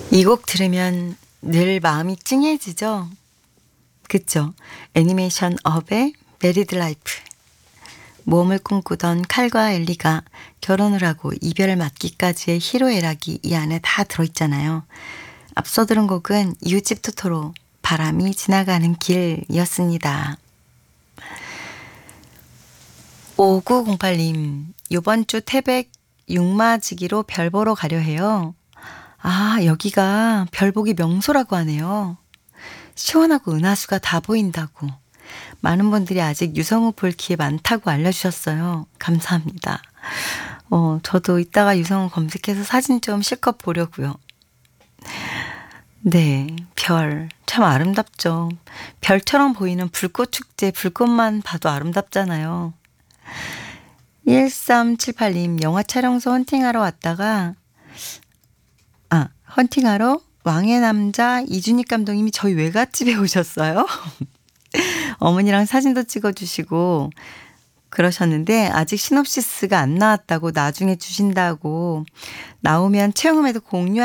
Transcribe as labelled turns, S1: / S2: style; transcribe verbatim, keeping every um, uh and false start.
S1: 이 곡 들으면 늘 마음이 찡해지죠? 그쵸? 애니메이션 업의 메리드 라이프. 모험을 꿈꾸던 칼과 엘리가 결혼을 하고 이별을 맞기까지의 희로애락이 이 안에 다 들어있잖아요. 앞서 들은 곡은 이웃집 토토로 바람이 지나가는 길이었습니다. 오구공팔 님, 요번 주 태백 육마지기로 별 보러 가려 해요. 아, 여기가 별보기 명소라고 하네요. 시원하고 은하수가 다 보인다고. 많은 분들이 아직 유성우 볼 기회 많다고 알려주셨어요. 감사합니다. 어, 저도 이따가 유성우 검색해서 사진 좀 실컷 보려고요. 네, 별. 참 아름답죠. 별처럼 보이는 불꽃 축제, 불꽃만 봐도 아름답잖아요. 일삼칠팔 님, 영화 촬영소 헌팅하러 왔다가, 아, 헌팅하러 왕의 남자 이준익 감독님이 저희 외갓집에 오셨어요. 어머니랑 사진도 찍어주시고 그러셨는데 아직 시놉시스가 안 나왔다고 나중에 주신다고 나오면 체험에도 공유